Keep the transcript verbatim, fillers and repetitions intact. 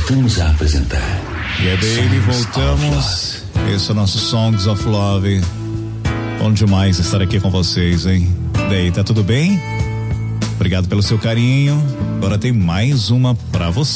Voltamos a apresentar. E aí, baby, voltamos. Esse é o nosso Songs of Love. Bom demais estar aqui com vocês, hein? Daí, tá tudo bem? Obrigado pelo seu carinho. Agora tem mais uma pra você.